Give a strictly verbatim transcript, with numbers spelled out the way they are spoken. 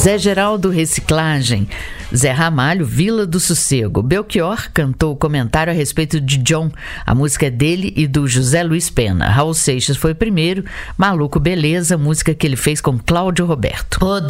Zé Geraldo, Reciclagem. Zé Ramalho, Vila do Sossego. Belchior cantou o comentário a respeito de John. A música é dele e do José Luiz Pena. Raul Seixas foi o primeiro. Maluco Beleza, música que ele fez com Cláudio Roberto. Poder